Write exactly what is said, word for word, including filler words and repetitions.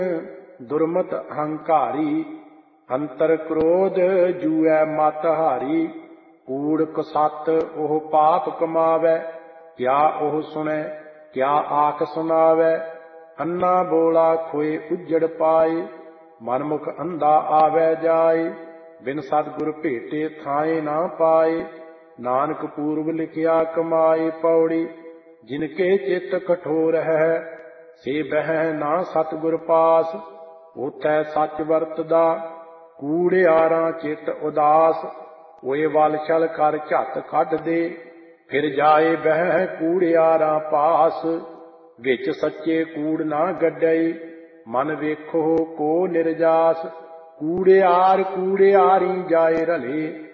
दुर्मत अहंकारी, अंतर क्रोध जूऐ मत हारी। कूड़ कसत ओह पाप कमावै, क्या ओह सुनै क्या आख सुनावै। अन्ना बोला खोए उजड़ पाए, मनमुख अंधा आवै जाए। बिन सतगुर भेटे थाए ना पाए, नानक पूर्व लिखिया कमाए। पौड़ी जिनके चित कठोर है, से बह ना सतगुर पास। उथै सच वरतदा, कूड़ियारा चित उदास। ओए वल छल कर झट कढ दे, फिर जाए बह कूड़ियारा पास। विच सच्चे कूड़ ना गड्डई, मन वेखो को निरजास। कूड़ियार कूड़ियारी जाए रले,